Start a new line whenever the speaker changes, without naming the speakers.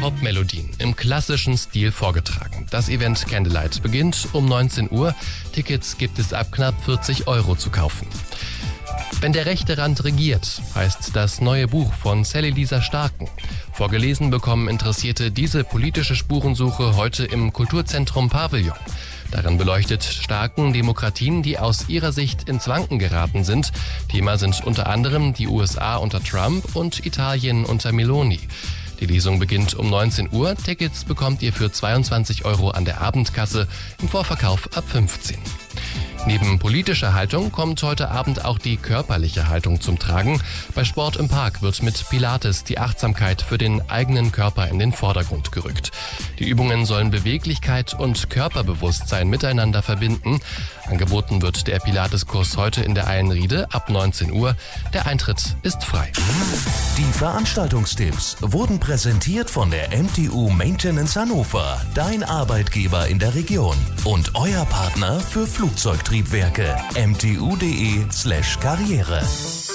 Popmelodien im klassischen Stil vorgetragen. Das Event Candlelight beginnt um 19 Uhr. Tickets gibt es ab knapp 40 € zu kaufen. Wenn der rechte Rand regiert, heißt das neue Buch von Sally-Lisa Starken. Vorgelesen bekommen Interessierte diese politische Spurensuche heute im Kulturzentrum Pavillon. Darin beleuchtet Starken Demokratien, die aus ihrer Sicht ins Wanken geraten sind. Thema sind unter anderem die USA unter Trump und Italien unter Meloni. Die Lesung beginnt um 19 Uhr. Tickets bekommt ihr für 22 € an der Abendkasse, im Vorverkauf ab 15. Neben politischer Haltung kommt heute Abend auch die körperliche Haltung zum Tragen. Bei Sport im Park wird mit Pilates die Achtsamkeit für den eigenen Körper in den Vordergrund gerückt. Die Übungen sollen Beweglichkeit und Körperbewusstsein miteinander verbinden. Angeboten wird der Pilateskurs heute in der Eilenriede ab 19 Uhr. Der Eintritt ist frei.
Die Veranstaltungstipps wurden präsentiert von der MTU Maintenance Hannover, dein Arbeitgeber in der Region und euer Partner für Flugzeugtriebwerke. mtu.de/karriere